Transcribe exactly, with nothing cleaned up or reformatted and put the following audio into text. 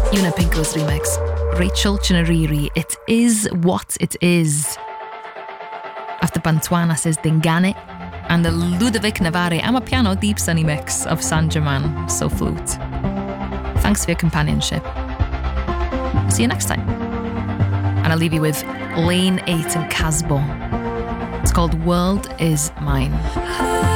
Una Pinko's remix. Rachel Chinariri, It Is What It Is. After Bantuana says Dingane, and the Ludovic Navarre I'm a piano deep sunny mix of San German, so flute. Thanks for your companionship. See you next time. And I'll leave you with Lane eight and Casbo. It's called World Is Mine.